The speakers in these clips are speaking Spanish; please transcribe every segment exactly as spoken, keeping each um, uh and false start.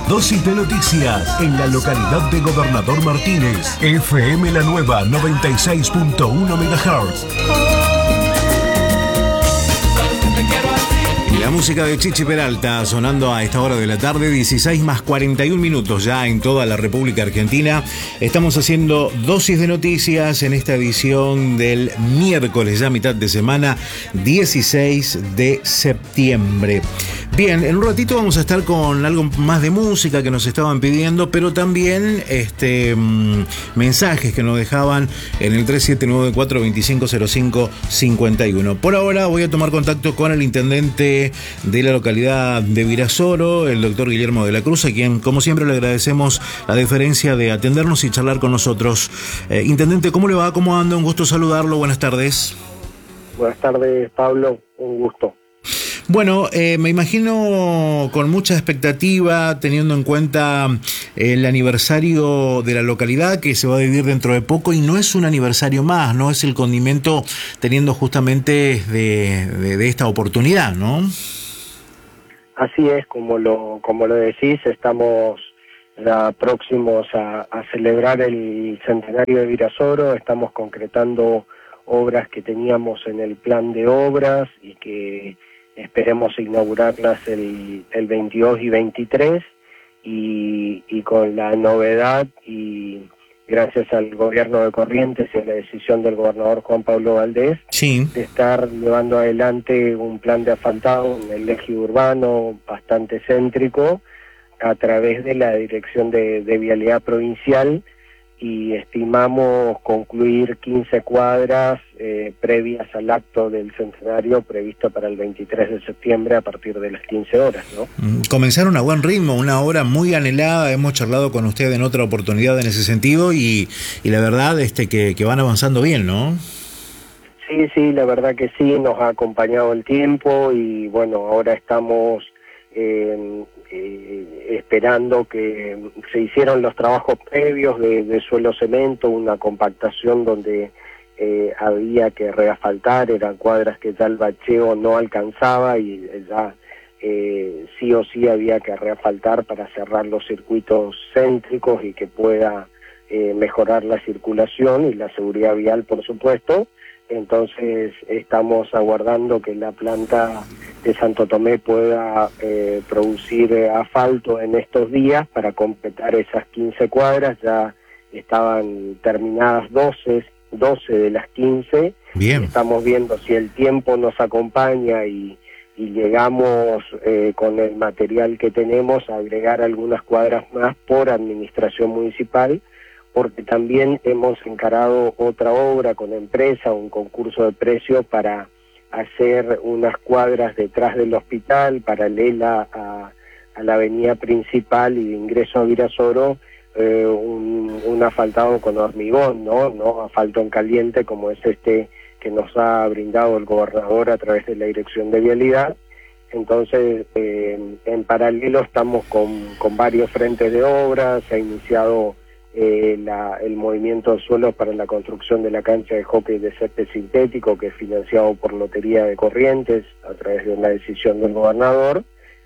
Dosis de noticias en la localidad de Gobernador Martínez. F M La Nueva noventa y seis punto uno megahertz. La música de Chichi Peralta sonando a esta hora de la tarde, dieciséis más cuarenta y un minutos ya en toda la República Argentina. Estamos haciendo dosis de noticias en esta edición del miércoles, ya mitad de semana, dieciséis de septiembre. Bien, en un ratito vamos a estar con algo más de música que nos estaban pidiendo, pero también este mmm, mensajes que nos dejaban en el tres siete nueve cuatro dos cinco cero cinco cinco uno. Por ahora voy a tomar contacto con el intendente de la localidad de Virasoro, el doctor Guillermo de la Cruz, a quien como siempre le agradecemos la deferencia de atendernos y charlar con nosotros. Eh, intendente, ¿cómo le va? ¿Cómo anda? Un gusto saludarlo. Buenas tardes. Buenas tardes, Pablo. Un gusto. Bueno, eh, me imagino con mucha expectativa, teniendo en cuenta el aniversario de la localidad que se va a vivir dentro de poco, y no es un aniversario más, no es el condimento teniendo justamente de, de, de esta oportunidad, ¿no? Así es, como lo como lo decís, estamos ya próximos a, a celebrar el centenario de Virasoro, estamos concretando obras que teníamos en el plan de obras y que esperemos inaugurarlas el, el veintidós y veintitrés, y, y con la novedad y gracias al gobierno de Corrientes y a la decisión del gobernador Juan Pablo Valdés, sí, de estar llevando adelante un plan de asfaltado en el eje urbano bastante céntrico a través de la Dirección de, de Vialidad Provincial, y estimamos concluir quince cuadras eh, previas al acto del centenario previsto para el veintitrés de septiembre a partir de las quince horas, ¿no? Comenzaron a buen ritmo, una obra muy anhelada, hemos charlado con usted en otra oportunidad en ese sentido, y, y la verdad este que, que van avanzando bien, ¿no? Sí, sí, la verdad que sí, nos ha acompañado el tiempo y bueno, ahora estamos eh, eh, esperando que se hicieron los trabajos previos de, de suelo cemento, una compactación donde eh, había que reasfaltar, eran cuadras que ya el bacheo no alcanzaba y ya eh, sí o sí había que reasfaltar para cerrar los circuitos céntricos y que pueda eh, mejorar la circulación y la seguridad vial, por supuesto. Entonces estamos aguardando que la planta de Santo Tomé pueda eh, producir eh, asfalto en estos días para completar esas quince cuadras. Ya estaban terminadas doce, doce de las quince. Bien. Estamos viendo si el tiempo nos acompaña y, y llegamos eh, con el material que tenemos a agregar algunas cuadras más por administración municipal, porque también hemos encarado otra obra con empresa, un concurso de precios para hacer unas cuadras detrás del hospital, paralela a, a la avenida principal y de ingreso a Virasoro, eh, un, un asfaltado con hormigón, ¿no? No asfalto en caliente como es este que nos ha brindado el gobernador a través de la Dirección de Vialidad. Entonces, eh, en paralelo estamos con, con varios frentes de obra, se ha iniciado Eh, la, el movimiento de suelos para la construcción de la cancha de hockey de césped sintético, que es financiado por Lotería de Corrientes a través de una decisión del gobernador.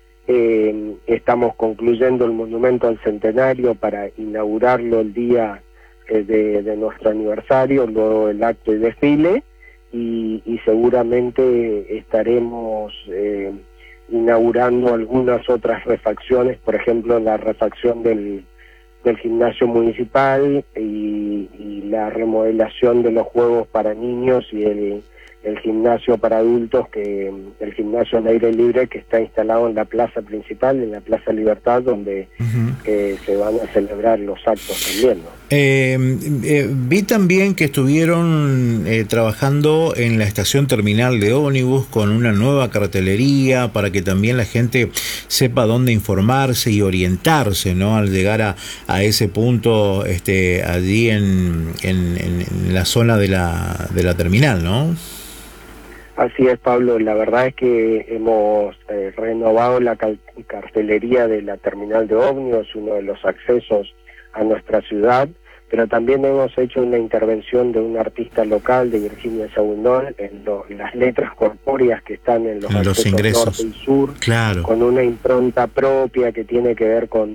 Eh, estamos concluyendo el monumento al centenario para inaugurarlo el día eh, de, de nuestro aniversario, luego el acto y desfile, y, y seguramente estaremos eh, inaugurando algunas otras refacciones, por ejemplo la refacción del del gimnasio municipal y, y la remodelación de los juegos para niños y el, el gimnasio para adultos, que el gimnasio al aire libre que está instalado en la plaza principal, en la Plaza Libertad, donde uh-huh. eh, se van a celebrar los actos también, ¿no? Eh, eh, vi también que estuvieron eh, trabajando en la estación terminal de ómnibus con una nueva cartelería para que también la gente sepa dónde informarse y orientarse, ¿no? Al llegar a, a ese punto este, allí en, en, en la zona de la, de la terminal, ¿no? Así es, Pablo, la verdad es que hemos eh, renovado la cal- cartelería de la terminal de ómnibus, uno de los accesos a nuestra ciudad, pero también hemos hecho una intervención de un artista local, de Virginia Saundón, en, lo, en las letras corpóreas que están en los, en los accesos ingresos norte y sur, claro, con una impronta propia que tiene que ver con,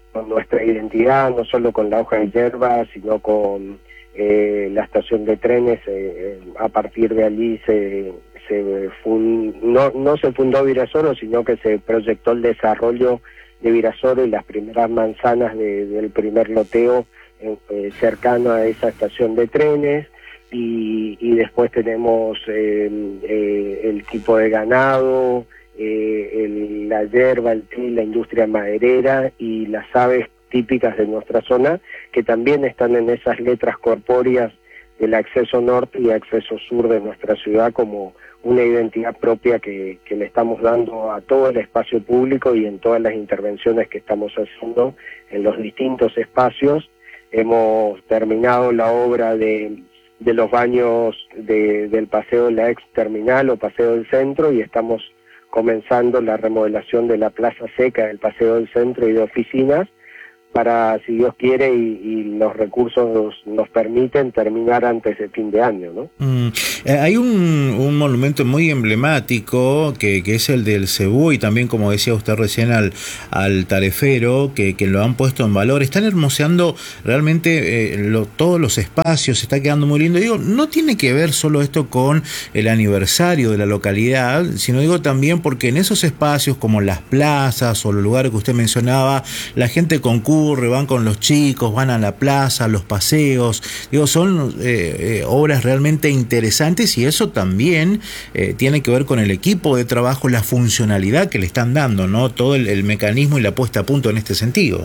con nuestra identidad, no solo con la hoja de hierba, sino con eh, la estación de trenes. Eh, a partir de allí se, se fund, no, no se fundó Virasoro, sino que se proyectó el desarrollo de Virasoro y las primeras manzanas de, del primer loteo eh, cercano a esa estación de trenes. Y, y después tenemos eh, eh, el tipo de ganado, eh, el, la hierba, el té, la industria maderera y las aves típicas de nuestra zona, que también están en esas letras corpóreas del acceso norte y acceso sur de nuestra ciudad como una identidad propia que, que le estamos dando a todo el espacio público y en todas las intervenciones que estamos haciendo en los distintos espacios. Hemos terminado la obra de de los baños de, del paseo de la ex terminal o paseo del centro y estamos comenzando la remodelación de la plaza seca del paseo del centro y de oficinas para, si Dios quiere y, y los recursos nos permiten, terminar antes de fin de año, ¿no? Mm, eh, hay un, un monumento muy emblemático que, que es el del Cebú y también, como decía usted recién, al, al tarefero, que, que lo han puesto en valor. Están hermoseando realmente eh, lo, todos los espacios, se está quedando muy lindo. Digo, no tiene que ver solo esto con el aniversario de la localidad, sino digo también porque en esos espacios como las plazas o los lugares que usted mencionaba, la gente concurre, van con los chicos, van a la plaza, a los paseos. Digo, son eh, eh, obras realmente interesantes y eso también eh, tiene que ver con el equipo de trabajo, la funcionalidad que le están dando, ¿no? Todo el, el mecanismo y la puesta a punto en este sentido.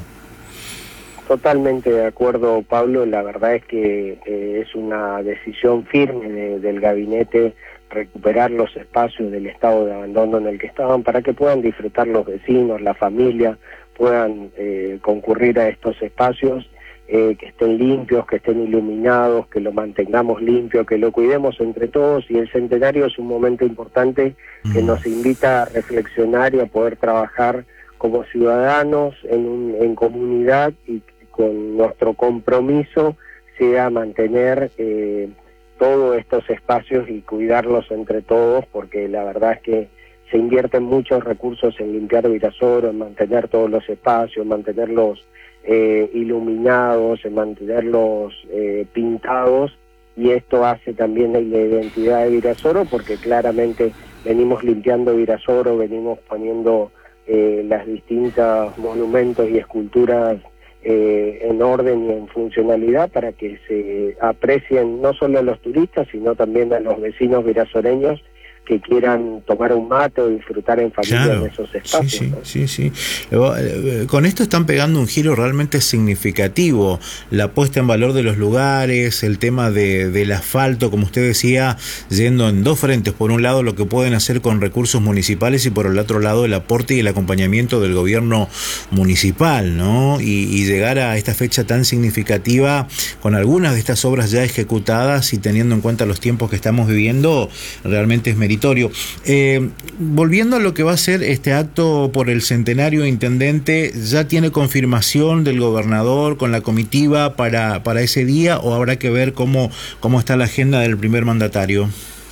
Totalmente de acuerdo, Pablo. La verdad es que eh, es una decisión firme de, del gabinete recuperar los espacios del estado de abandono en el que estaban para que puedan disfrutar los vecinos, la familia, puedan eh, concurrir a estos espacios, eh, que estén limpios, que estén iluminados, que lo mantengamos limpio, que lo cuidemos entre todos. Y el centenario es un momento importante que mm. nos invita a reflexionar y a poder trabajar como ciudadanos en, un, en comunidad y con nuestro compromiso sea mantener eh, todos estos espacios y cuidarlos entre todos, porque la verdad es que se invierten muchos recursos en limpiar Virasoro, en mantener todos los espacios, en mantenerlos eh, iluminados, en mantenerlos eh, pintados, y esto hace también la identidad de Virasoro, porque claramente venimos limpiando Virasoro, venimos poniendo eh, las distintas monumentos y esculturas eh, en orden y en funcionalidad para que se aprecien no solo a los turistas, sino también a los vecinos virasoreños que quieran tomar un mate o disfrutar en familia claro, en esos espacios. Sí, ¿no? sí, sí, sí. Con esto están pegando un giro realmente significativo. La puesta en valor de los lugares, el tema de, del asfalto, como usted decía, yendo en dos frentes. Por un lado, lo que pueden hacer con recursos municipales y por el otro lado, el aporte y el acompañamiento del gobierno municipal, ¿no? Y, y llegar a esta fecha tan significativa con algunas de estas obras ya ejecutadas y teniendo en cuenta los tiempos que estamos viviendo, realmente es meritorio. Eh, volviendo a lo que va a ser este acto por el centenario, intendente, ¿ya tiene confirmación del gobernador con la comitiva para, para ese día o habrá que ver cómo, cómo está la agenda del primer mandatario?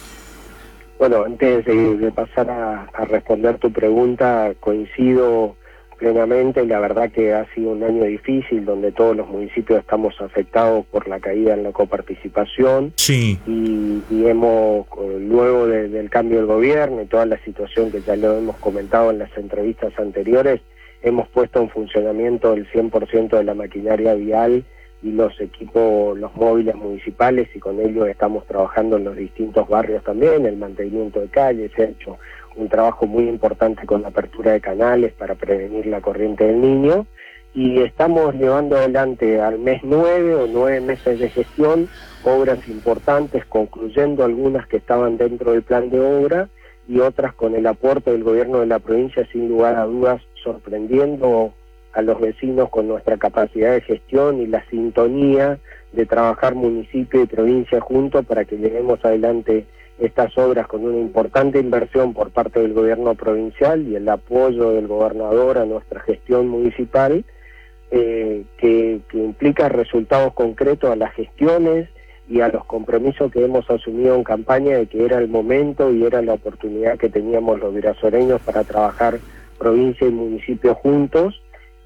Bueno, antes de, de pasar a, a responder tu pregunta, coincido plenamente. La verdad que ha sido un año difícil donde todos los municipios estamos afectados por la caída en la coparticipación. Sí. Y, y hemos, luego de, del cambio del gobierno y toda la situación que ya lo hemos comentado en las entrevistas anteriores, hemos puesto en funcionamiento el cien por ciento de la maquinaria vial y los equipos, los móviles municipales, y con ellos estamos trabajando en los distintos barrios también, el mantenimiento de calles. Se ha hecho un trabajo muy importante con la apertura de canales para prevenir la corriente del Niño, y estamos llevando adelante al mes nueve o nueve meses de gestión obras importantes, concluyendo algunas que estaban dentro del plan de obra y otras con el aporte del gobierno de la provincia, sin lugar a dudas sorprendiendo a los vecinos con nuestra capacidad de gestión y la sintonía de trabajar municipio y provincia juntos para que llevemos adelante estas obras con una importante inversión por parte del gobierno provincial y el apoyo del gobernador a nuestra gestión municipal, eh, que, que implica resultados concretos a las gestiones y a los compromisos que hemos asumido en campaña de que era el momento y era la oportunidad que teníamos los virasoreños para trabajar provincia y municipio juntos.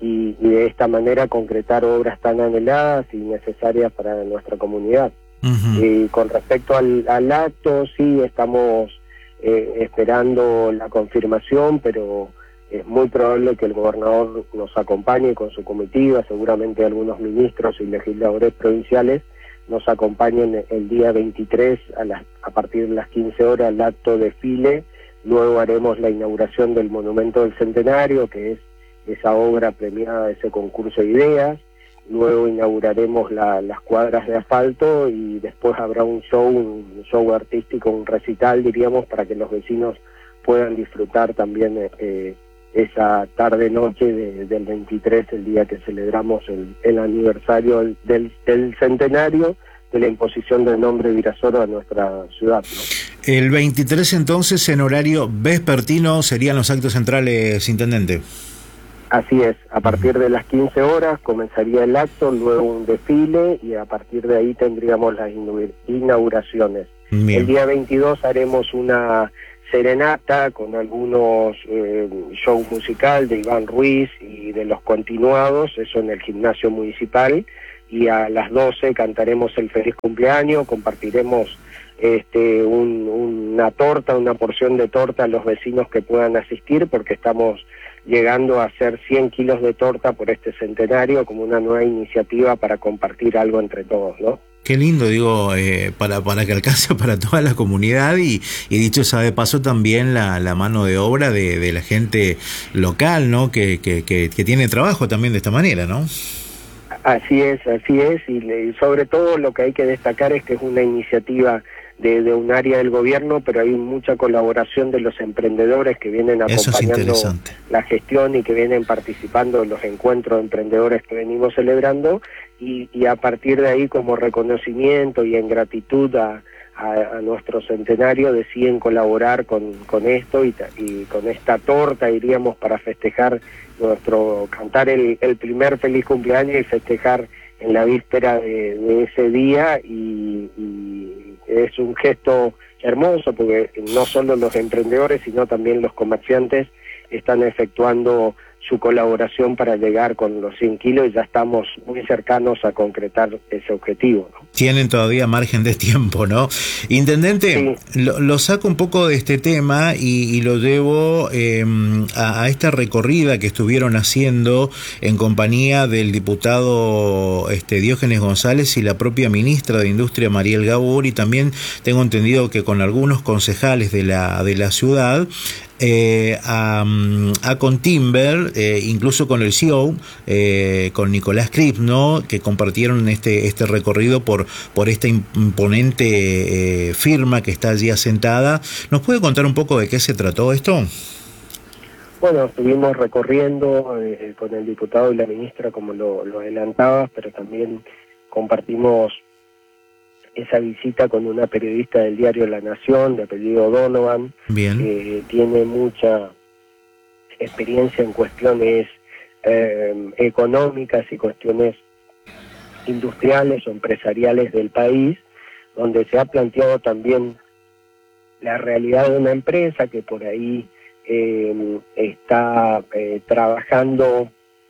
y, y de esta manera concretar obras tan anheladas y necesarias para nuestra comunidad. Uh-huh. Y con respecto al, al acto, sí, estamos eh, esperando la confirmación, pero es muy probable que el gobernador nos acompañe con su comitiva, seguramente algunos ministros y legisladores provinciales nos acompañen el día veintitrés a, las, a partir de las quince horas al acto desfile. Luego haremos la inauguración del Monumento del Centenario, que es esa obra premiada de ese concurso de ideas. Luego inauguraremos la, las cuadras de asfalto y después habrá un show, un show artístico, un recital, diríamos, para que los vecinos puedan disfrutar también eh, esa tarde-noche de, del veintitrés, el día que celebramos el, el aniversario del, del centenario de la imposición del nombre Virasoro a nuestra ciudad, ¿no? El veintitrés entonces, en horario vespertino, serían los actos centrales, intendente. Así es, a partir de las quince horas comenzaría el acto, luego un desfile y a partir de ahí tendríamos las inauguraciones. Bien. El día veintidós haremos una serenata con algunos eh, shows musical de Iván Ruiz y de los continuados, eso en el gimnasio municipal, y a las doce cantaremos el feliz cumpleaños, compartiremos este un, una torta, una porción de torta a los vecinos que puedan asistir, porque estamos llegando a hacer cien kilos de torta por este centenario como una nueva iniciativa para compartir algo entre todos, ¿no? Qué lindo, digo, eh, para para que alcance para toda la comunidad y, y dicho sea de paso también la, la mano de obra de, de la gente local, ¿no? Que, que, que, que tiene trabajo también de esta manera, ¿no? Así es, así es, y, le, y sobre todo lo que hay que destacar es que es una iniciativa de, de un área del gobierno, pero hay mucha colaboración de los emprendedores que vienen acompañando la gestión y que vienen participando en los encuentros de emprendedores que venimos celebrando, y, y a partir de ahí, como reconocimiento y en gratitud a, a, a nuestro centenario, deciden colaborar con, con esto y, y con esta torta, diríamos, para festejar nuestro, cantar el, el primer feliz cumpleaños y festejar en la víspera de, de ese día, y, y es un gesto hermoso porque no solo los emprendedores sino también los comerciantes están efectuando su colaboración para llegar con los cien kilos y ya estamos muy cercanos a concretar ese objetivo, ¿no? Tienen todavía margen de tiempo, ¿no? Intendente, sí. lo, lo saco un poco de este tema y, y lo llevo eh, a, a esta recorrida que estuvieron haciendo en compañía del diputado este, Diógenes González y la propia ministra de Industria, Mariel Gabur, y también tengo entendido que con algunos concejales de la, de la ciudad, Eh, a, a Contimber, eh, incluso con el C E O, eh, con Nicolás Krip, ¿no? Que compartieron este este recorrido por por esta imponente eh, firma que está allí asentada. ¿Nos puede contar un poco de qué se trató esto? Bueno, estuvimos recorriendo eh, con el diputado y la ministra, como lo, lo adelantabas, pero también compartimos esa visita con una periodista del diario La Nación, de apellido Donovan, Bien. que tiene mucha experiencia en cuestiones eh, económicas y cuestiones industriales o empresariales del país, donde se ha planteado también la realidad de una empresa que por ahí eh, está eh, trabajando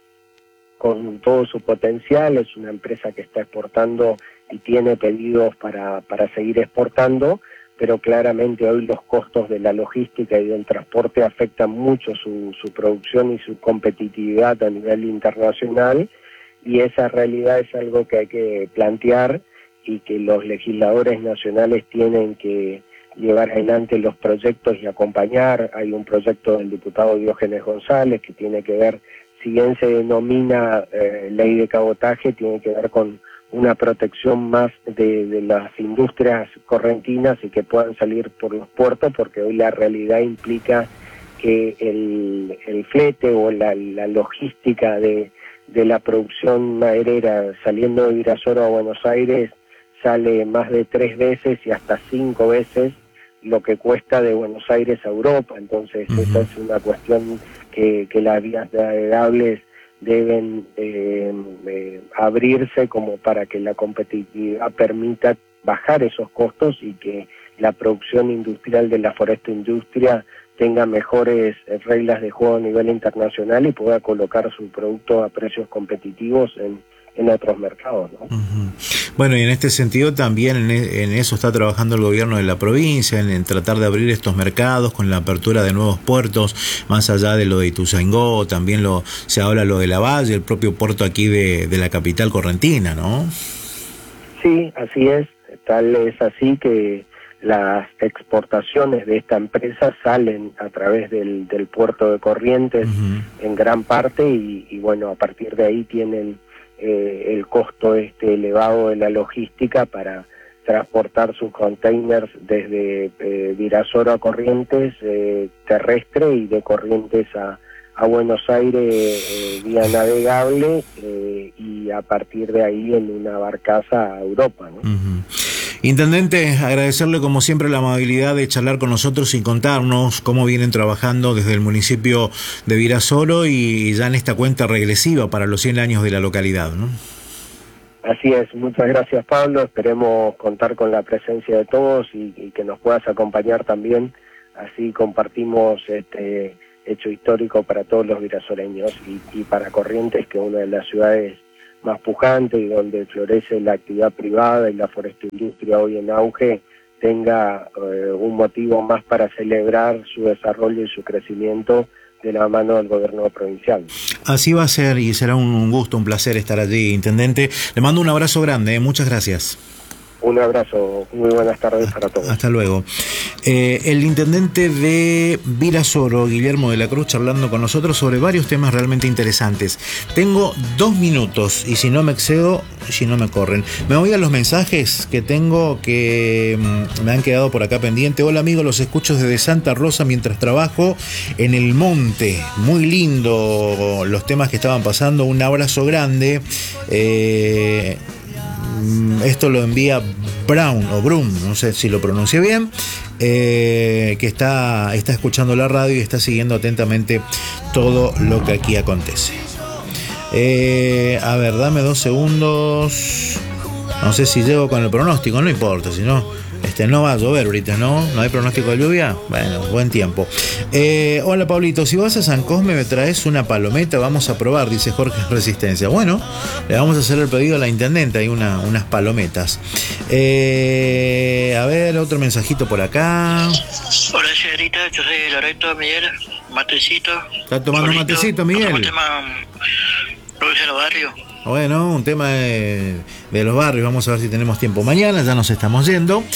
con todo su potencial, es una empresa que está exportando y tiene pedidos para, para seguir exportando, pero claramente hoy los costos de la logística y del transporte afectan mucho su, su producción y su competitividad a nivel internacional, y esa realidad es algo que hay que plantear y que los legisladores nacionales tienen que llevar adelante los proyectos y acompañar. Hay un proyecto del diputado Diógenes González que tiene que ver, si bien se denomina eh, ley de cabotaje, tiene que ver con una protección más de, de las industrias correntinas y que puedan salir por los puertos, porque hoy la realidad implica que el, el flete o la, la logística de, de la producción maderera saliendo de Virasoro a Buenos Aires sale más de tres veces y hasta cinco veces lo que cuesta de Buenos Aires a Europa. Entonces, uh-huh. esa es una cuestión que, que las vías navegables deben eh, eh, abrirse como para que la competitividad permita bajar esos costos y que la producción industrial de la forestoindustria tenga mejores reglas de juego a nivel internacional y pueda colocar su producto a precios competitivos en, en otros mercados, ¿no? Uh-huh. Bueno, y en este sentido también en, en eso está trabajando el gobierno de la provincia, en, en tratar de abrir estos mercados con la apertura de nuevos puertos, más allá de lo de Ituzaingó, también lo se habla lo de la Valle, el propio puerto aquí de, de la capital correntina, ¿no? Sí, así es, tal es así que las exportaciones de esta empresa salen a través del, del puerto de Corrientes uh-huh. en gran parte y, y bueno, a partir de ahí tienen eh, el costo este elevado de la logística para transportar sus containers desde eh, Virasoro a Corrientes eh, terrestre y de Corrientes a, a Buenos Aires eh, vía navegable eh, y a partir de ahí en una barcaza a Europa, ¿no? Uh-huh. Intendente, agradecerle como siempre la amabilidad de charlar con nosotros y contarnos cómo vienen trabajando desde el municipio de Virasoro y ya en esta cuenta regresiva para los cien años de la localidad, ¿no? Así es, muchas gracias Pablo, esperemos contar con la presencia de todos y, y que nos puedas acompañar también, así compartimos este hecho histórico para todos los virasoreños y, y para Corrientes, que es una de las ciudades más pujante y donde florece la actividad privada y la forestroindustria hoy en auge, tenga eh, un motivo más para celebrar su desarrollo y su crecimiento de la mano del gobierno provincial. Así va a ser y será un gusto, un placer estar allí, Intendente. Le mando un abrazo grande, ¿eh? Muchas gracias. Un abrazo, muy buenas tardes para todos. Hasta luego. Eh, el intendente de Virasoro, Guillermo de la Cruz, charlando con nosotros sobre varios temas realmente interesantes. Tengo dos minutos y si no me excedo, si no me corren. Me voy a los mensajes que tengo que mmm, me han quedado por acá pendiente. Hola amigos, los escucho desde Santa Rosa mientras trabajo en el monte. Muy lindo los temas que estaban pasando. Un abrazo grande. Eh... Esto lo envía Brown o Brum, no sé si lo pronuncié bien, eh, que está, está escuchando la radio y está siguiendo atentamente todo lo que aquí acontece. Eh, a ver, dame dos segundos. No sé si llego con el pronóstico, no importa, si no... Este, no va a llover ahorita, ¿no? ¿No hay pronóstico de lluvia? Bueno, buen tiempo. Eh, hola, Pablito, si vas a San Cosme me traes una palometa, vamos a probar, dice Jorge Resistencia. Bueno, le vamos a hacer el pedido a la intendente, hay una, unas palometas. Eh, a ver, otro mensajito por acá. Hola, señorita, yo soy Loreto, Miguel, matecito. ¿Está tomando un matecito, Miguel? Un tema, en los barrios. Bueno, un tema de, de los barrios, vamos a ver si tenemos tiempo mañana, ya nos estamos yendo.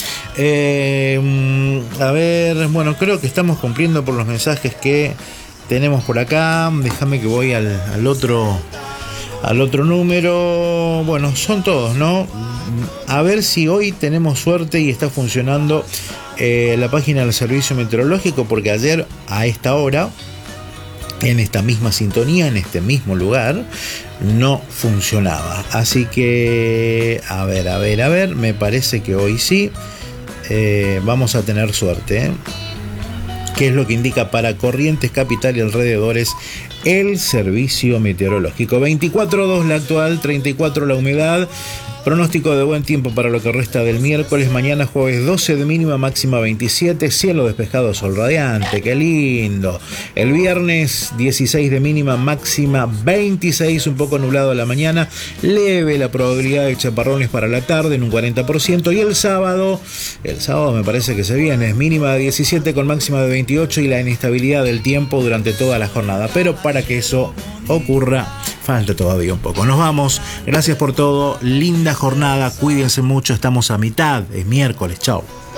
Eh, a ver, bueno, creo que estamos cumpliendo por los mensajes que tenemos por acá. Déjame que voy al, al otro al otro número. Bueno, son todos, ¿no? A ver si hoy tenemos suerte y está funcionando eh, la página del Servicio Meteorológico, porque ayer a esta hora, en esta misma sintonía, en este mismo lugar, no funcionaba. Así que, a ver, a ver, a ver, me parece que hoy sí eh, vamos a tener suerte, ¿eh? ¿Qué es lo que indica para Corrientes Capital y alrededores el Servicio Meteorológico? veinticuatro dos la actual, treinta y cuatro la humedad. Pronóstico de buen tiempo para lo que resta del miércoles. Mañana jueves doce de mínima, máxima veintisiete. Cielo despejado, sol radiante, qué lindo. El viernes dieciséis de mínima, máxima veintiséis. Un poco nublado a la mañana. Leve la probabilidad de chaparrones para la tarde en un cuarenta por ciento. Y el sábado, el sábado me parece que se viene. Es mínima de diecisiete con máxima de veintiocho. Y la inestabilidad del tiempo durante toda la jornada. Pero para que eso ocurra, falta todavía un poco. Nos vamos. Gracias por todo. Linda jornada. Cuídense mucho. Estamos a mitad. Es miércoles. Chao.